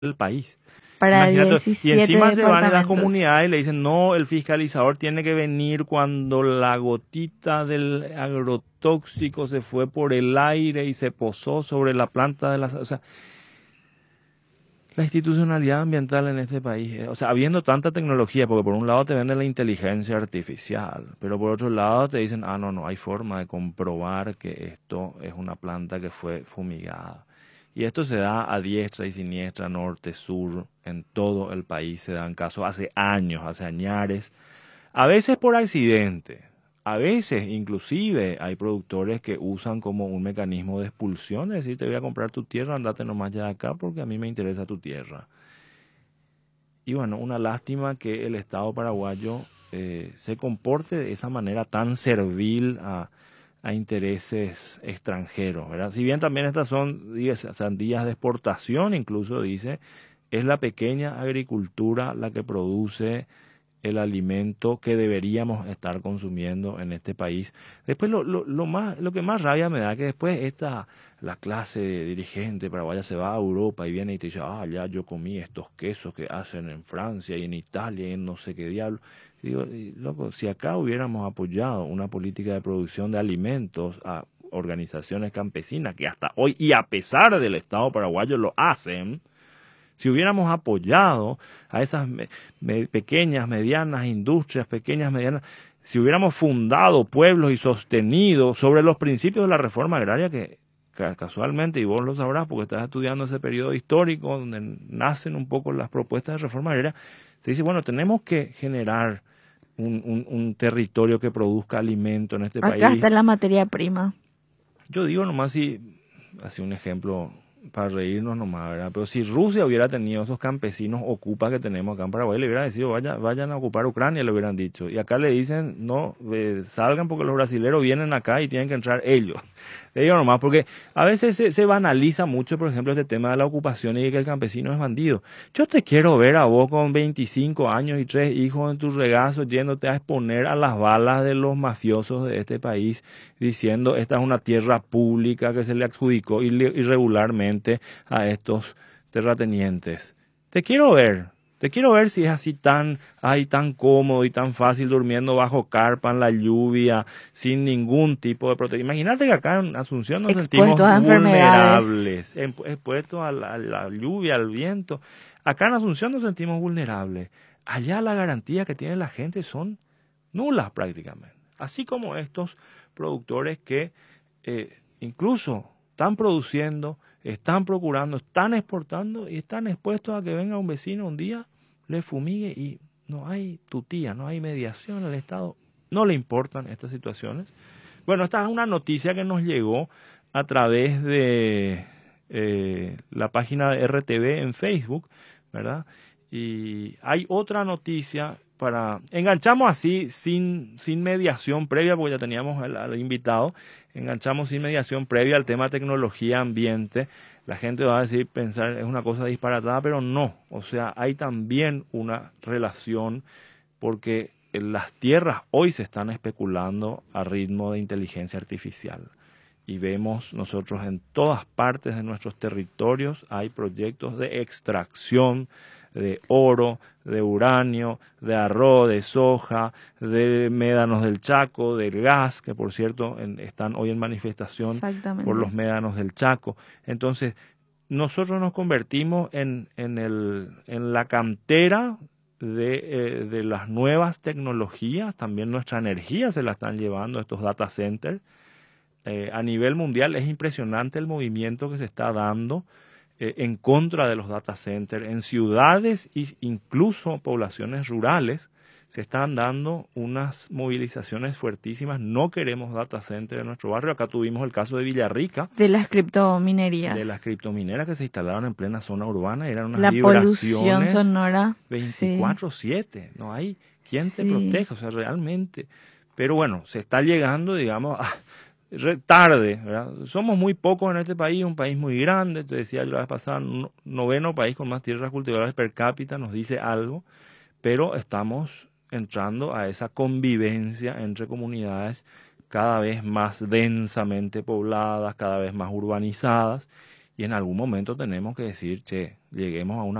del país. Para Imagínate, y 17 encima se van a las departamentos. comunidades y le dicen, no, el fiscalizador tiene que venir cuando la gotita del agrotóxico se fue por el aire y se posó sobre la planta de las... O sea, la institucionalidad ambiental en este país, o sea, habiendo tanta tecnología, porque por un lado te venden la inteligencia artificial, pero por otro lado te dicen, ah, no, no hay forma de comprobar que esto es una planta que fue fumigada. Y esto se da a diestra y siniestra, norte, sur, en todo el país se dan casos hace años, hace añares, a veces por accidente, a veces inclusive hay productores que usan como un mecanismo de expulsión, es decir, te voy a comprar tu tierra, andate nomás ya de acá porque a mí me interesa tu tierra. Y bueno, una lástima que el Estado paraguayo se comporte de esa manera tan servil a intereses extranjeros, ¿verdad? Si bien también estas son sandías de exportación, incluso dice, es la pequeña agricultura la que produce el alimento que deberíamos estar consumiendo en este país. Después lo que más rabia me da que después la clase dirigente paraguaya se va a Europa y viene y te dice, ah, ya yo comí estos quesos que hacen en Francia y en Italia y en no sé qué diablo. Y digo, loco, si acá hubiéramos apoyado una política de producción de alimentos a organizaciones campesinas que hasta hoy y a pesar del Estado paraguayo lo hacen, si hubiéramos apoyado a esas pequeñas, medianas industrias, pequeñas, medianas, si hubiéramos fundado pueblos y sostenido sobre los principios de la reforma agraria que casualmente, y vos lo sabrás porque estás estudiando ese periodo histórico donde nacen un poco las propuestas de reforma agraria, se dice, bueno, tenemos que generar un territorio que produzca alimento en este Acá país. está la materia prima. Yo digo nomás si, así un ejemplo para reírnos nomás, ¿verdad? Pero si Rusia hubiera tenido esos campesinos ocupas que tenemos acá en Paraguay, le hubieran dicho, vayan a ocupar Ucrania, le hubieran dicho. Y acá le dicen, no, salgan porque los brasileros vienen acá y tienen que entrar ellos. Le digo nomás, porque a veces se banaliza mucho, por ejemplo, este tema de la ocupación y de que el campesino es bandido. Yo te quiero ver a vos con 25 años y 3 hijos en tu regazo yéndote a exponer a las balas de los mafiosos de este país, diciendo esta es una tierra pública que se le adjudicó irregularmente a estos terratenientes. Te quiero ver. Te quiero ver si es así tan cómodo y tan fácil durmiendo bajo carpa en la lluvia, sin ningún tipo de protección. Imagínate que acá en Asunción nos sentimos Expuestos a enfermedades. vulnerables, expuestos a la lluvia, al viento. Acá en Asunción nos sentimos vulnerables. Allá la garantía que tiene la gente son nulas prácticamente. Así como estos productores que incluso están produciendo, están procurando, están exportando y están expuestos a que venga un vecino un día, le fumigue y no hay tutía, no hay mediación, al Estado no le importan estas situaciones. Bueno, esta es una noticia que nos llegó a través de la página de RTV en Facebook, ¿verdad? Y hay otra noticia enganchamos así sin mediación previa, porque ya teníamos al invitado, enganchamos sin mediación previa al tema tecnología, ambiente. La gente va a decir, pensar, es una cosa disparatada, pero no. O sea, hay también una relación porque las tierras hoy se están especulando a ritmo de inteligencia artificial. Y vemos nosotros en todas partes de nuestros territorios hay proyectos de extracción de oro, de uranio, de arroz, de soja, de médanos del Chaco, del gas, que por cierto están hoy en manifestación por Exactamente. los médanos del Chaco. Entonces, nosotros nos convertimos en la cantera de las nuevas tecnologías, también nuestra energía se la están llevando estos data centers. A nivel mundial es impresionante el movimiento que se está dando en contra de los data centers. En ciudades e incluso poblaciones rurales se están dando unas movilizaciones fuertísimas. No queremos data centers en nuestro barrio. Acá tuvimos el caso de Villarrica, De las de las criptominerías. criptomineras que se instalaron en plena zona urbana. Eran unas La polución vibraciones sonora. Sí, 24/7. No hay quien te sí. proteja, o sea, realmente. Pero bueno, se está llegando, digamos, tarde, ¿verdad? Somos muy pocos en este país, un país muy grande, te decía yo la vez pasada, noveno país con más tierras cultivables per cápita, nos dice algo, pero estamos entrando a esa convivencia entre comunidades cada vez más densamente pobladas, cada vez más urbanizadas, Y en algún momento tenemos que decir, che, lleguemos a una